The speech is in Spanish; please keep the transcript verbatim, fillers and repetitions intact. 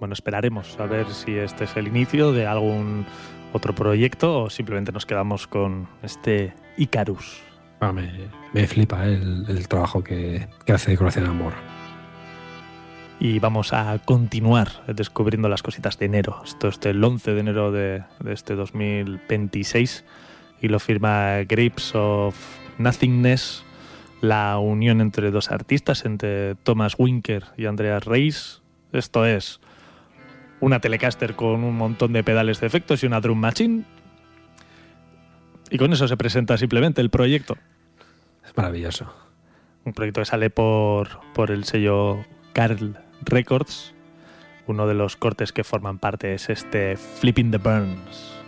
bueno, esperaremos a ver si este es el inicio de algún otro proyecto o simplemente nos quedamos con este Icarus. Ah, me, me flipa eh, el, el trabajo que, que hace Corazón de Amor. Y vamos a continuar descubriendo las cositas de enero. Esto es del once de enero de, de este dos mil veintiséis y lo firma Grapes of Nothingness, la unión entre dos artistas, entre Thomas Winker y Andreas Reis. Esto es una Telecaster con un montón de pedales de efectos y una drum machine. Y con eso se presenta simplemente el proyecto. Es maravilloso. Un proyecto que sale por, por el sello Carl Records. Uno de los cortes que forman parte es este Flipping the Burns.